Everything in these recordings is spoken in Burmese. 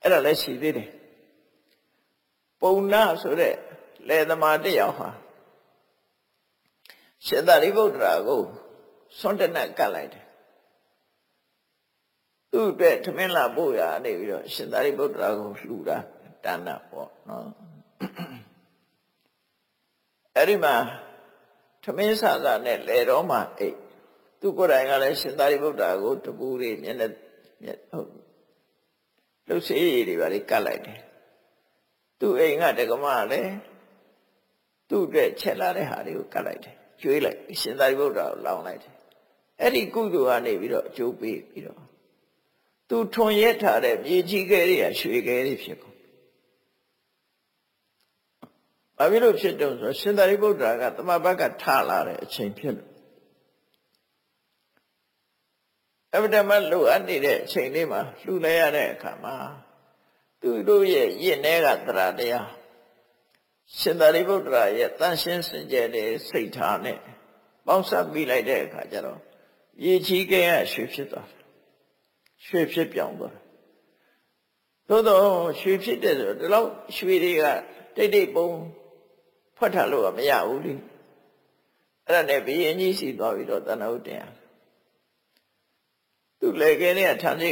အဲ့ဒါလည်းရှိသေးတယ်ပုံနာဆိုတဲ့လေသမားတစ်ယောက်ဟာရှင်သာရိပုတ္တရာကိုဆွန့်တနတ်ကတ်လိုက်တယ်သူ့အတွက်ထမင်းလာပို့ရနေပြီးတော့ရှင်သာရိပုတ္တရာကိုလှူတာဒါနပေါ့နော်အဲ့ဒီမှာထမင်းစားစားနဲ့လေတော့မှအိတ်သူကိုယ်တိုင်ကလည်းရှင်သာရိပုတ္တရာကိုတပူတွေမျက်နှာဟုတ်လှုပ်စေးတွေပါလေကတ်လိုက်တယ်သူ့အိမ်ကတက္ကမလည်းသူ့အတွက်ချက်လာတဲ့ဟာတွေကိုကတ်လိုက်တယ်ကျွေးလိုက်ရှင်သာရိပုတ္တရာကိုလောင်းလိုက်တယ်အဲ့ဒီကုသိုလ်ကနေပြီးတော့အကျိုးပေးပြီးတော့သူထွန်ရက်ထားတဲ့မြေကြီးခဲတွေကရွှေခဲတွေဖြစ်ကုန်ဘာဖြစ်လို့ဖြစ်တုံးဆိုရှင်သာရိပုတ္တရာကသမဘက်ကထလာတဲ့အချိန်ဖြစ်လို့အဗ္ဗဓမ္မလိုအပ်နေတဲ့အချိန်လေးမှာလှူလိုက်ရတဲ့အခါမှာသူတို့ရဲ့ရင့်တဲ့ကသရတရားရှင်သာရိပုတ္တရာရဲ့တန်ရှင်းစင်ကြယ်တဲ့စိတ်ထားနဲ့ပေါင်းစပ်ပြီးလိုက်တဲ့အခါကျတော့ရေချီးကဲရွှေဖြစ်သွားတယ်ရွှေဖြစ်ပြောင်းသွားတယ်သို့တော့ရွှေဖြစ်တဲ့ဆိုဒီလောက်ရွှေတွေကတိတ်တိတ်ပုံဖွက်ထားလို့မရဘူးလေအဲ့ဒါနဲ့ဘုရင်ကြီးစီသွားပြီးတော့တဏှာဥတင်ရသူလေခဲတွေကထမ်းစိ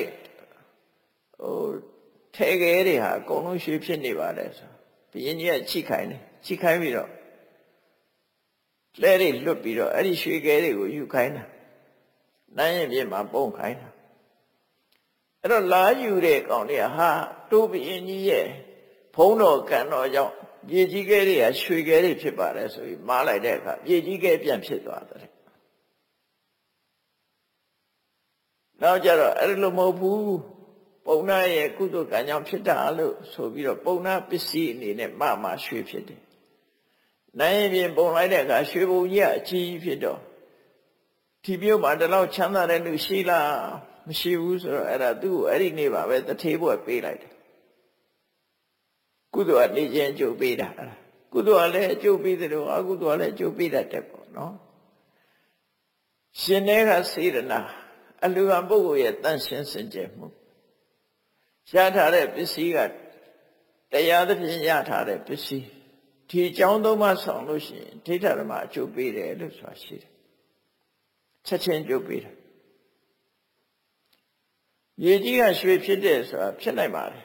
ထဲခဲတွေဟာအကုန်လုံးရွှေဖြစ်နေပါတယ်ဆိုဘုရင်ကြီးကချိခိုင်းတယ်ချိခိုင်းပြီးတော့လဲတွေလွတ်ပြီးတော့အဲ့ဒီရွှေခဲတွေကိုယူခိုင်းတာနိုင်ရင်ပြင်မှာပုံခိုင်းတာအဲ့တော့လာယူတဲ့ကောင်တွေကဟာတိုးဘုရင်ကြီးရဲ့ဘုံတော်ကံတော်ကြောင့်မြေကြီးခဲတွေကရွှေခဲတွေဖြစ်ပါတယ်ဆိုပြီးမားလိုက်တဲ့အခါမြေကြီးခဲပြန်ဖြစ်သွားတယ်နောက်ကြတော့အဲ့လိုမဟုတ်ဘူးပုံနာရဲ့ကုသိုလ်ကံကြောင့်ဖြစ်တာလို့ဆိုပြီးတော့ပုံနာပစ္စည်းအနေနဲ့မှရွှေဖြစ်တယ်နိုင်ရင်ပြင်ပုံလိုက်တဲ့အခါရွှေဘုံကြီးကအကြီးဖြစ်တော့ဒီမြို့မှာဒီလောက်ချမ်းသာတဲ့လူရှိလားမရှိဘူးဆိုတော့အဲ့ဒါသူ့ကိုအဲ့ဒီနေ့ပါပဲတထေးဘွယ်ပေးလိုက်တယ်ကုသိုလ်ကနေခြင်းအကျိုးပေးတာကုသိုလ်ကလည်းအကျိုးပေးတယ်လို့အကုသိုလ်ကလည်းအကျိုးပေးတတ်တယ်ပေါ့နော်ရှင်တဲ့ကစေတနာအလူအပုဂ္ဂိုလ်ရဲ့တန်ရှင်းစင်ကြယ်မှုရထားတဲ့ပစ္စည်းကတရားသဖြင့်ရထားတဲ့ပစ္စည်းဒီအကြောင်းသုံးပါးဆောင်လို့ရှိရင်ဒိဋ္ဌဓမ္မအကျိုးပေးတယ်လို့ဆိုတာရှိတယ်ချက်ချင်းအကျိုးပေးတယ်မြေကြီးကရွှေဖြစ်တယ်ဆိုတာဖြစ်နိုင်ပါတယ်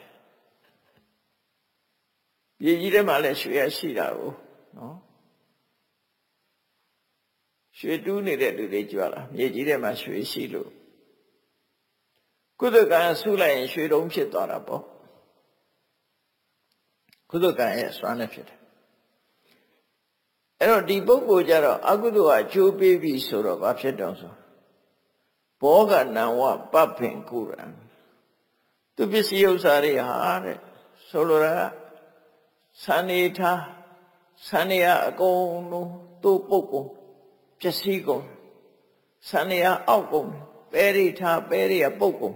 မြေကြီးထဲမှာလည်းရွှေရရှိတာကိုနော်ရွှေတူးနေတဲ့လူတွေကြွလာမြေကြီးထဲမှာရွှေရှိလို့ကုသကံဆူလိုက်ရင်ရွှေတုံးဖြစ်သွားတာပေါ့ကုသကံရဲ့စွမ်းနဲ့ဖြစ်တယ်အဲ့တော့ဒီပုဂ္ဂိုလ်ကြတော့အကုသိုလ်ကအကျိုးပေးပြီဆိုတော့ဘာဖြစ်တော့ဆိုဘောဂနံဝပပ္ပင်ကုရံသူပစ္စည်းဥစ္စာတွေဟာတဲ့ဆိုလိုတာဆန်နေထားဆန်နေရအကုန်လုံးသူ့ပုဂ္ဂိုလ်ပစ္စည်းကုန်ဆန်နေရအောက်ကုန်ပဲရိထားပဲရိရပုဂ္ဂိုလ်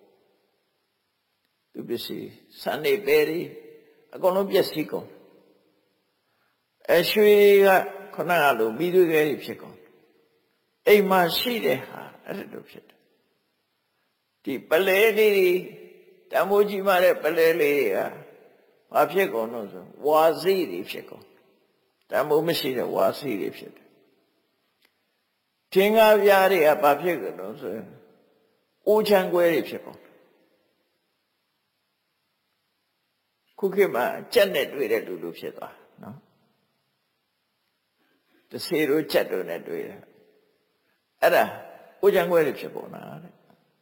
သူပစ္စည်းဆန်နေပဲရိအကုန်လုံးပစ္စည်းကုန်အရွှေကခဏကလိုပြီးသွေးခဲတွေဖြစ်ကုန်အိမ်မှာရှိတဲ့ဟာအဲ့ဒါလိုဖြစ်တယ်ဒီပလဲလေးတွေတမိုးကြီးမှတဲ့ပလဲလေးတွေကဘာဖြစ်ကုန်လို့ဆိုဝါစီတွေဖြစ်ကုန်တမိုးမရှိတဲ့ဝါစီတွေဖြစ်တယ်ထင်းကားပြားတွေကဘာဖြစ်ကုန်လို့ဆိုရင်အိုးချမ်းကွဲတွေဖြစ်ကုန်ခုခေတ်မှာကြက်နဲ့တွေ့တဲ့လူလူဖြစ်သွားနော်တဆေတို့ကြက်တို့နဲ့တွေ့တယ်အဲ့ဒါအိုးချမ်းကွဲတွေဖြစ်ကုန်တာတဲ့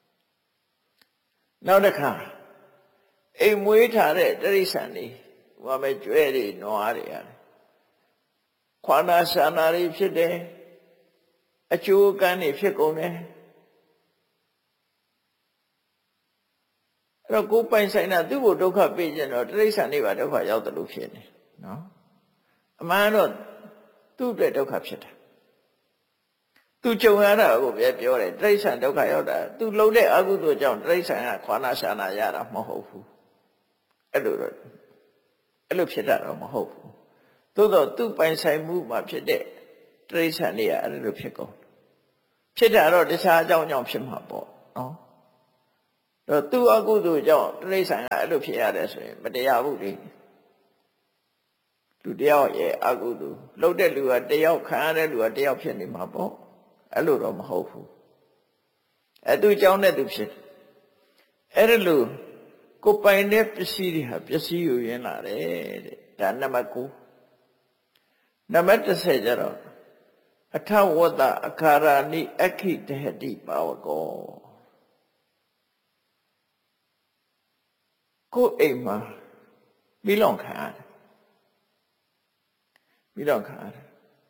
နောက်တစ်ခါအိမ်မွေးထားတဲ့တိရစ္ဆာန်တွေဟိုမှာကျွဲတွေနွားတွေရတယ်ခွာနာရှာနာတွေဖြစ်တယ်အကျိုးကံတွေဖြစ်ကုန်တယ်အဲ့တော့ကိုယ်ပိုင်ဆိုင်တာသူ့ကိုဒုက္ခပေးခြင်းတော့တိရစ္ဆာန်တွေပါဒုက္ခရောက်တယ်လို့ဖြစ်နေနော်အမှန်တော့သူ့အတွက်ဒုက္ခဖြစ်တာသူကြုံရတာကိုပဲပြောတယ်တိရစ္ဆာန်ဒုက္ခရောက်တာသူလှုပ်တဲ့အကုသိုလ်ကြောင့်တိရစ္ဆာန်ကခွာနာရှာနာရတာမဟုတ်ဘူးအဲ့လိုဖြစ်တာတော့မဟုတ်ဘူးသို့တော့သူ့ပိုင်ဆိုင်မှုမှာဖြစ်တဲ့တိရစ္ဆာန်တွေကအဲ့လိုဖြစ်ကုန်ဖြစ်တာတော့တခြားအကြောင်းကြောင့်ဖြစ်မှာပေါ့နော်တော့သူအကုသိုလ်ကြောင့်တိရစ္ဆာန်ကအဲ့လိုဖြစ်ရတယ်ဆိုရင်မတရားဘူးလေလူတယောက်ရဲ့အကုသိုလ်လှုပ်တဲ့လူကတယောက်ခံရတဲ့လူကတယောက်ဖြစ်နေမှာပေါ့အဲ့လိုတော့မဟုတ်ဘူးအဲ့သူကြောင့်နဲ့သူဖြစ်အဲ့ဒါလို့ကိုပိုင်တဲ့ပစ္စည်းတွေဟာပစ္စည်းယူရင်းလာတယ်တဲ့ဒါနံပါတ်9နံပါတ်10ကျတော့အထဝတ္တအခါရာနိအခိတဟတိပါဝကောကိုအိမ်မှာမိလောင်ခံရတယ်မိလောင်ခံရတယ်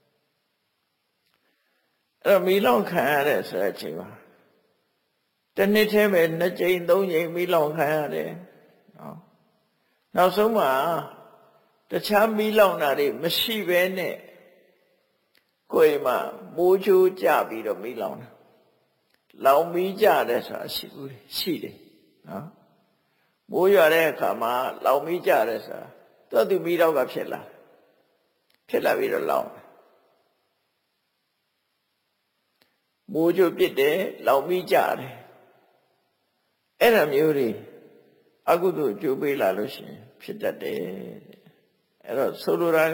အဲ့တော့မိလောင်ခံရတဲ့ဆိုတဲ့အချိန်မှာတစ်နှစ်ထဲပဲ2ကြိမ်3ကြိမ်မိလောင်ခံရတယ်နော်နောက်ဆုံးမှာတခြားမိလောင်တာတွေမရှိဘဲနဲ့ကိုယ်မှာမိုးချိုးကြပြီးတော့မိလောင်တာလောင်မိကြတယ်ဆိုတာရှိဘူးရှိတယ်နော်မိုးရွာတဲ့အခါမှာလောင်မိကြတယ်ဆိုတာသူမိတော့ကဖြစ်လာပြီးတော့လောင်မိုးချိုးပြစ်တယ်လောင်မိကြတယ်အဲ့ဒါမျိုးတွေအကုသိုလ်ကျိုးပေးလာလို့ရှိရင်ဖြစ်တတ်တယ်အဲ့တော့ဆိုလိုတာက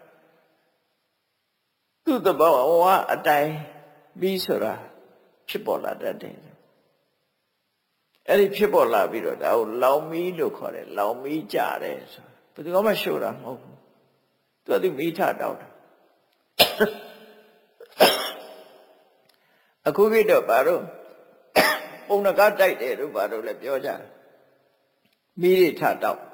သူ့တဘောဝအတိုင်းပြီးဆိုတာဖြစ်ပေါ်လာတတ်တယ်အဲ့ဒီဖြစ်ပေါ်လာပြီးတော့ဒါကိုလောင်မီးလို့ခေါ်တယ်လောင်မီးကြတယ်ဆိုဘယ်သူမှရှို့တာမဟုတ်ဘူးသူမီးထတောက်တာအခုခေတ်တော့ဘာလို့ပုံနကတိုက်တယ်လို့ဘာလို့လဲပြောကြတယ်မီးတွေထတောက်